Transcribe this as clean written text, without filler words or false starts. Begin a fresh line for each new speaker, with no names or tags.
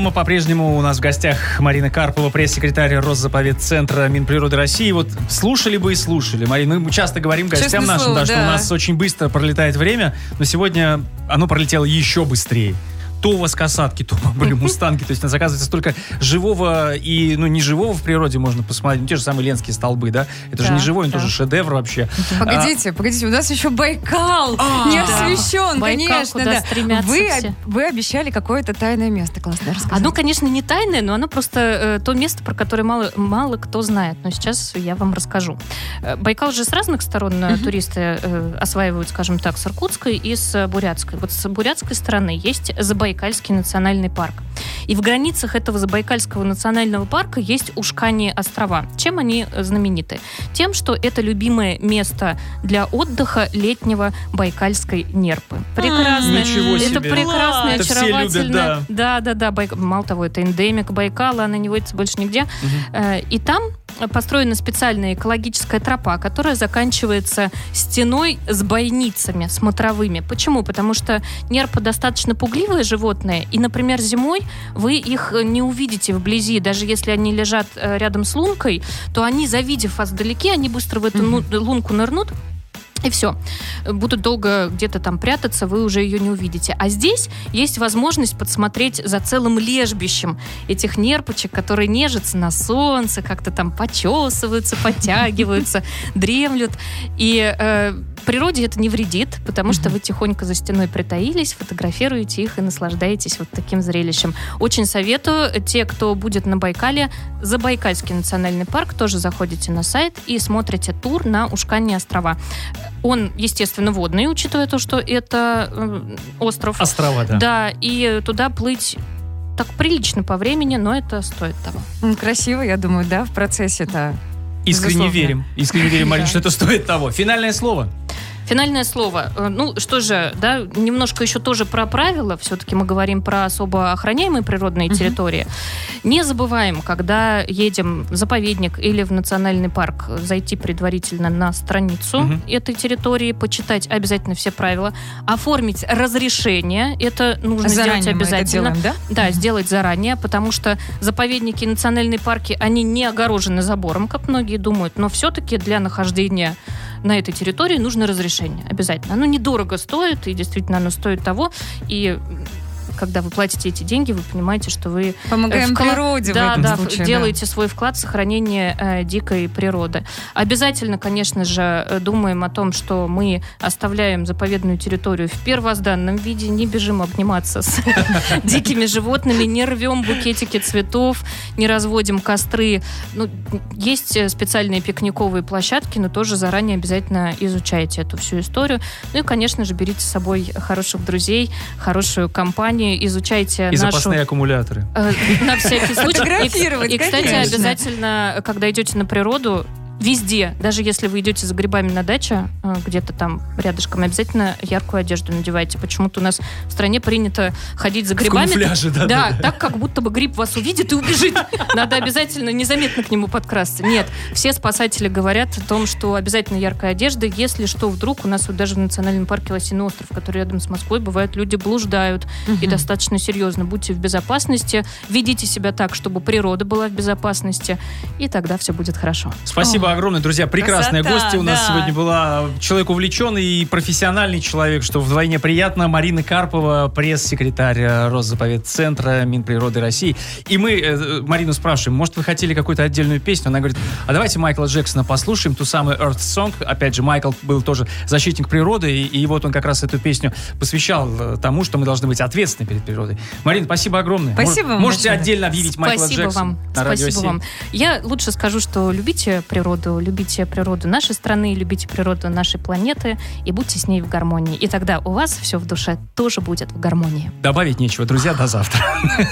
продолжаем. По-прежнему у нас в гостях Марина Карпова, пресс-секретарь Росзаповедцентра Минприроды России. Вот слушали бы и слушали. Марина, мы часто говорим гостям нашим, что у нас очень быстро пролетает время, но сегодня оно пролетело еще быстрее. То у вас касатки, то были мустанги. То есть, оказывается, столько живого и, неживого в природе можно посмотреть. Те же самые Ленские столбы, да? Это же не живой, он тоже шедевр вообще.
Погодите, у нас еще Байкал не освещен, конечно.
Куда стремятся все.
Вы обещали какое-то тайное место. Классно, рассказать.
Оно, конечно, не тайное, но оно просто то место, про которое мало кто знает. Но сейчас я вам расскажу. Байкал же с разных сторон туристы осваивают, скажем так, с Иркутской и с Бурятской. Вот с бурятской стороны есть Забайкальский национальный парк. И в границах этого Забайкальского национального парка есть Ушканье острова. Чем они знамениты? Тем, что это любимое место для отдыха летнего байкальской нерпы. Прекрасное.
Ничего себе.
Это прекрасное,
это
очаровательное.
Все любят,
да. Мало того, это эндемик Байкала, она не водится больше нигде. И там построена специальная экологическая тропа, которая заканчивается стеной с бойницами смотровыми. Почему? Потому что нерпы достаточно пугливые животные, и, например, зимой вы их не увидите вблизи. Даже если они лежат рядом с лункой, то они, завидев вас вдалеке, они быстро в эту лунку нырнут, и все. Будут долго где-то там прятаться, вы уже ее не увидите. А здесь есть возможность подсмотреть за целым лежбищем этих нерпочек, которые нежатся на солнце, как-то там почесываются, подтягиваются, дремлют. И природе это не вредит, потому что вы тихонько за стеной притаились, фотографируете их и наслаждаетесь вот таким зрелищем. Очень советую. Те, кто будет на Байкале, Забайкальский национальный парк, тоже заходите на сайт и смотрите тур на Ушканье острова. Он, естественно, водный, учитывая то, что это остров.
Острова, да.
Да, и туда плыть так прилично по времени, но это стоит того.
Красиво, я думаю, да, в процессе-то.
Искренне верим, Марин, что это стоит того. Финальное слово.
Финальное слово. Что же, да, немножко еще тоже про правила. Все-таки мы говорим про особо охраняемые природные территории. Не забываем, когда едем в заповедник или в национальный парк, зайти предварительно на страницу этой территории, почитать обязательно все правила, оформить разрешение. Это нужно
заранее
сделать обязательно.
Мы это делаем, да?
Да, сделать заранее, потому что заповедники и национальные парки, они не огорожены забором, как многие думают, но все-таки для нахождения на этой территории нужно разрешение. Обязательно. Оно недорого стоит, и действительно оно стоит того. И когда вы платите эти деньги, вы понимаете, что вы
помогаем природе в этом случае.
Делаете свой вклад в сохранение дикой природы. Обязательно, конечно же, думаем о том, что мы оставляем заповедную территорию в первозданном виде, не бежим обниматься с дикими животными, не рвем букетики цветов, не разводим костры. Есть специальные пикниковые площадки, но тоже заранее обязательно изучайте эту всю историю. Ну и, конечно же, берите с собой хороших друзей, хорошую компанию, изучайте
и запасные аккумуляторы.
На всякий случай.
Фотографировать,
и, кстати, обязательно, когда идете на природу, везде, даже если вы идете за грибами на даче, где-то там рядышком, обязательно яркую одежду надевайте. Почему-то у нас в стране принято ходить за грибами.
В камуфляже, да.
Так, как будто бы гриб вас увидит и убежит. Надо обязательно незаметно к нему подкрасться. Нет, все спасатели говорят о том, что обязательно яркая одежда. Если что, вдруг у нас вот даже в национальном парке Лосиный остров, который рядом с Москвой, бывает, люди блуждают. И достаточно серьезно. Будьте в безопасности, ведите себя так, чтобы природа была в безопасности, и тогда все будет хорошо.
Спасибо огромное, друзья. Прекрасная гостья у нас сегодня была. Человек увлеченный и профессиональный человек, что вдвойне приятно. Марина Карпова, пресс-секретарь Росзаповедцентра Минприроды России. И мы Марину спрашиваем, может, вы хотели какую-то отдельную песню? Она говорит, а давайте Майкла Джексона послушаем, ту самую Earth Song. Опять же, Майкл был тоже защитник природы, и вот он как раз эту песню посвящал тому, что мы должны быть ответственны перед природой. Марина, спасибо огромное.
Спасибо вам.
Можете отдельно объявить Майкла Джексона на Радио 7.
Спасибо вам. Я лучше скажу, что любите природу нашей страны, любите природу нашей планеты и будьте с ней в гармонии. И тогда у вас все в душе тоже будет в гармонии.
Добавить нечего, друзья, до завтра.